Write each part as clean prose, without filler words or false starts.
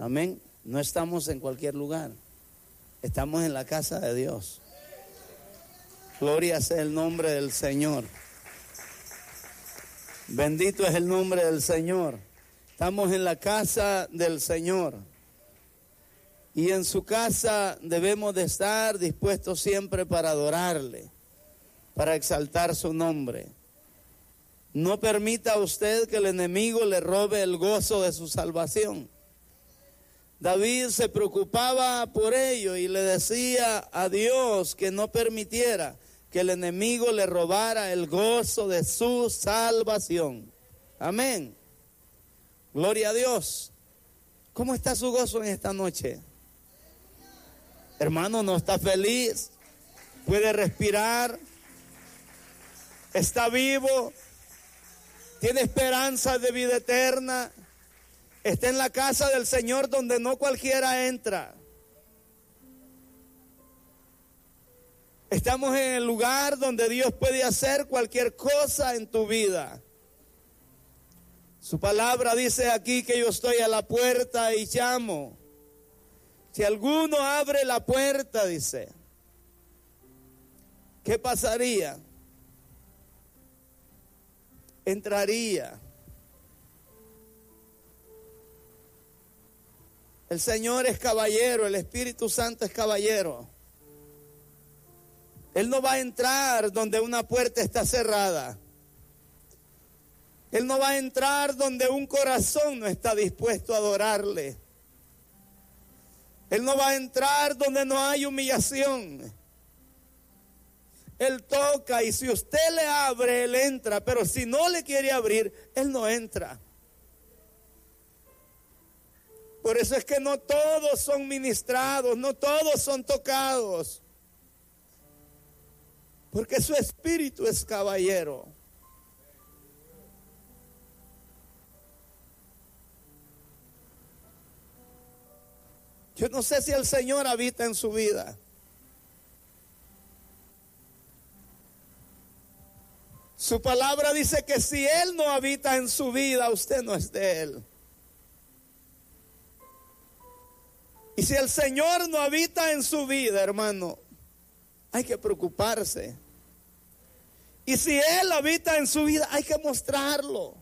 Amén. No estamos en cualquier lugar. Estamos en la casa de Dios. Gloria sea el nombre del Señor. Bendito es el nombre del Señor. Estamos en la casa del Señor. Y en su casa debemos de estar dispuestos siempre para adorarle, para exaltar su nombre. No permita usted que el enemigo le robe el gozo de su salvación. David se preocupaba por ello y le decía a Dios que no permitiera que el enemigo le robara el gozo de su salvación. Amén. Gloria a Dios. ¿Cómo está su gozo en esta noche? Hermano, ¿no está feliz? ¿Puede respirar? ¿Está vivo? ¿Tiene esperanza de vida eterna? Está en la casa del Señor donde no cualquiera entra. Estamos en el lugar donde Dios puede hacer cualquier cosa en tu vida. Su palabra dice aquí que yo estoy a la puerta y llamo. Si alguno abre la puerta, dice, ¿qué pasaría? Entraría. El Señor es caballero, el Espíritu Santo es caballero. Él no va a entrar donde una puerta está cerrada. Él no va a entrar donde un corazón no está dispuesto a adorarle. Él no va a entrar donde no hay humillación. Él toca y si usted le abre, Él entra. Pero si no le quiere abrir, Él no entra. Por eso es que no todos son ministrados, no todos son tocados. Porque su espíritu es caballero. Yo no sé si el Señor habita en su vida. Su palabra dice que si Él no habita en su vida, usted no es de Él. Y si el Señor no habita en su vida, hermano, hay que preocuparse. Y si Él habita en su vida, hay que mostrarlo.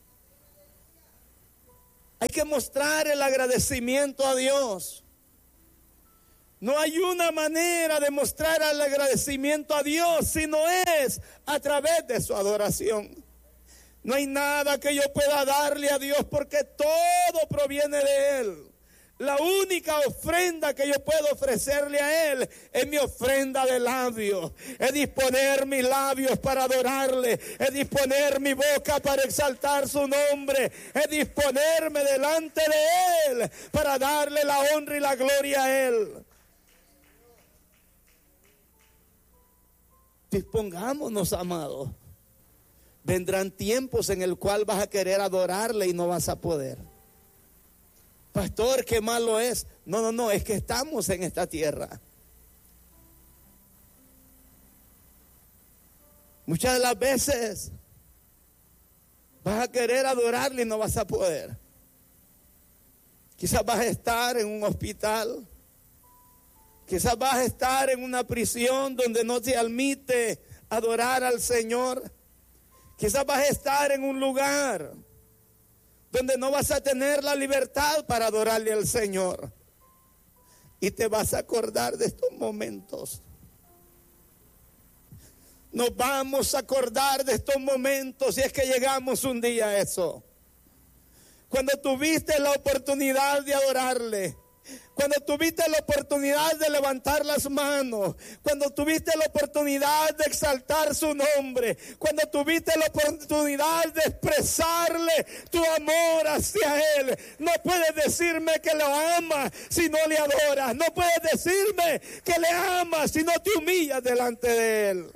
Hay que mostrar el agradecimiento a Dios. No hay una manera de mostrar el agradecimiento a Dios si no es a través de su adoración. No hay nada que yo pueda darle a Dios porque todo proviene de Él. La única ofrenda que yo puedo ofrecerle a Él es mi ofrenda de labios. Es disponer mis labios para adorarle. Es disponer mi boca para exaltar su nombre. Es disponerme delante de Él para darle la honra y la gloria a Él. Dispongámonos, amados. Vendrán tiempos en el cual vas a querer adorarle y no vas a poder. Pastor, qué malo es. No, es que estamos en esta tierra. Muchas de las veces vas a querer adorarle y no vas a poder. Quizás vas a estar en un hospital. Quizás vas a estar en una prisión donde no te admite adorar al Señor. Quizás vas a estar en un lugar donde no vas a tener la libertad para adorarle al Señor. Y te vas a acordar de estos momentos. Nos vamos a acordar de estos momentos si es que llegamos un día a eso. Cuando tuviste la oportunidad de adorarle. Cuando tuviste la oportunidad de levantar las manos, cuando tuviste la oportunidad de exaltar su nombre, cuando tuviste la oportunidad de expresarle tu amor hacia Él, no puedes decirme que lo amas si no le adoras, no puedes decirme que le amas si no te humillas delante de Él.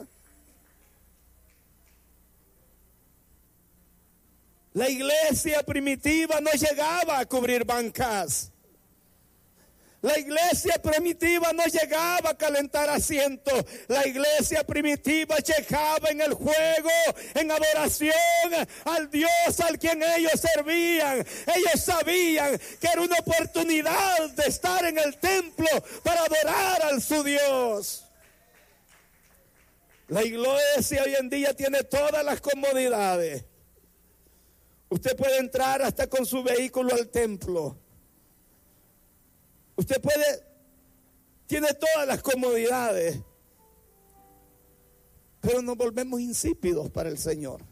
La iglesia primitiva no llegaba a cubrir bancas. La iglesia primitiva no llegaba a calentar asientos. La iglesia primitiva llegaba en el juego, en adoración al Dios al quien ellos servían. Ellos sabían que era una oportunidad de estar en el templo para adorar a su Dios. La iglesia hoy en día tiene todas las comodidades. Usted puede entrar hasta con su vehículo al templo. Usted tiene todas las comodidades, pero nos volvemos insípidos para el Señor.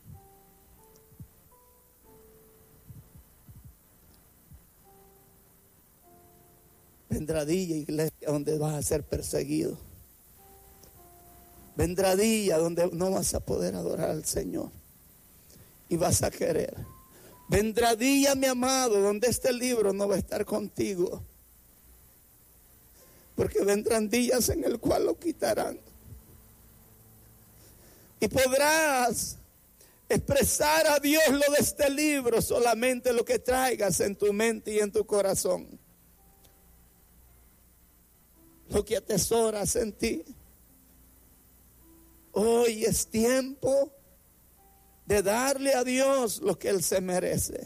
Vendrá día, iglesia, donde vas a ser perseguido. Vendrá día donde no vas a poder adorar al Señor y vas a querer. Vendrá día, mi amado, donde este libro no va a estar contigo. Porque vendrán días en el cual lo quitarán. Y podrás expresar a Dios lo de este libro, solamente lo que traigas en tu mente y en tu corazón. Lo que atesoras en ti. Hoy es tiempo de darle a Dios lo que Él se merece.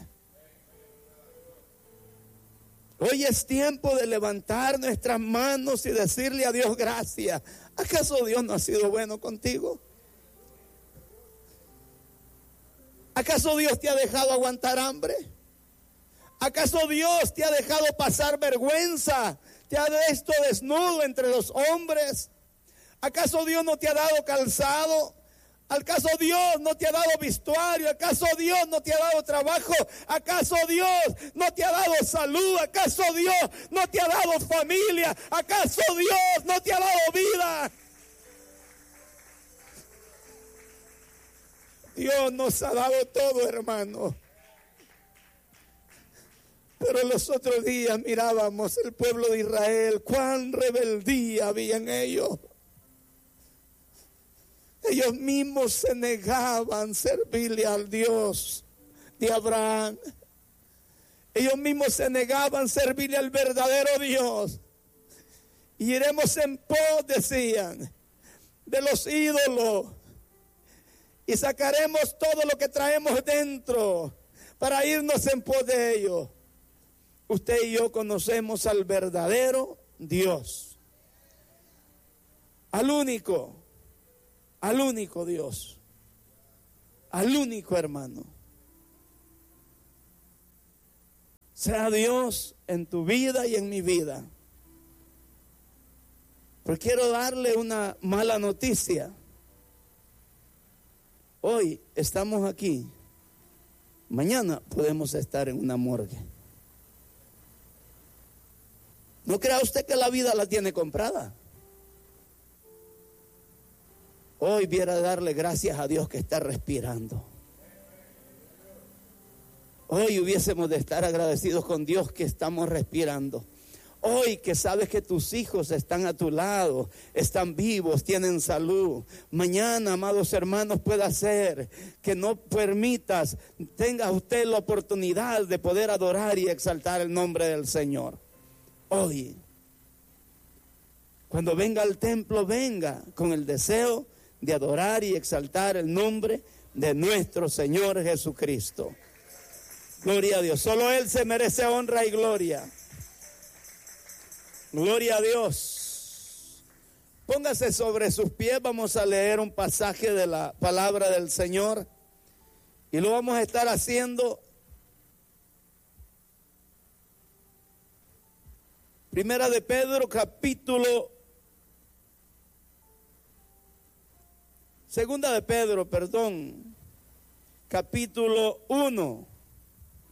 Hoy es tiempo de levantar nuestras manos y decirle a Dios gracias. ¿Acaso Dios no ha sido bueno contigo? ¿Acaso Dios te ha dejado aguantar hambre? ¿Acaso Dios te ha dejado pasar vergüenza? ¿Te ha visto desnudo entre los hombres? ¿Acaso Dios no te ha dado calzado? ¿Acaso Dios no te ha dado vestuario? ¿Acaso Dios no te ha dado trabajo? ¿Acaso Dios no te ha dado salud? ¿Acaso Dios no te ha dado familia? ¿Acaso Dios no te ha dado vida? Dios nos ha dado todo, hermano. Pero los otros días mirábamos el pueblo de Israel, cuán rebeldía había en ellos. Ellos mismos se negaban a servirle al Dios de Abraham. Ellos mismos se negaban a servirle al verdadero Dios. Y iremos en pos, decían, de los ídolos. Y sacaremos todo lo que traemos dentro para irnos en pos de ellos. Usted y yo conocemos al verdadero Dios. Al único Dios, al único hermano. Sea Dios en tu vida y en mi vida. Pero quiero darle una mala noticia. Hoy estamos aquí, mañana podemos estar en una morgue. No crea usted que la vida la tiene comprada. Hoy viera darle gracias a Dios que está respirando. Hoy hubiésemos de estar agradecidos con Dios que estamos respirando. Hoy que sabes que tus hijos están a tu lado, están vivos, tienen salud. Mañana, amados hermanos, pueda ser que no permitas, tenga usted la oportunidad de poder adorar y exaltar el nombre del Señor. Hoy, cuando venga al templo, venga con el deseo de adorar y exaltar el nombre de nuestro Señor Jesucristo. Gloria a Dios. Solo Él se merece honra y gloria. Gloria a Dios. Póngase sobre sus pies. Vamos a leer un pasaje de la palabra del Señor. Y lo vamos a estar haciendo. Primera de Pedro, Segunda de Pedro, capítulo 1.